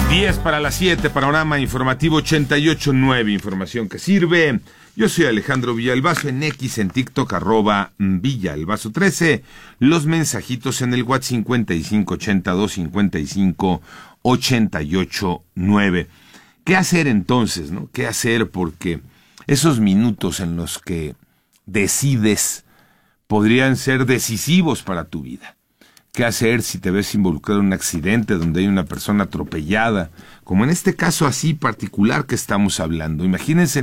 10 para las 7, panorama informativo 88.9, información que sirve. Yo soy Alejandro Villalbazo, en X, en TikTok, @Villalbazo13. Los mensajitos en el WhatsApp 5582558889. ¿Qué hacer entonces, no? ¿Qué hacer? Porque esos minutos en los que decides podrían ser decisivos para tu vida. ¿Qué hacer si te ves involucrado en un accidente donde hay una persona atropellada? Como en este caso así particular que estamos hablando. Imagínense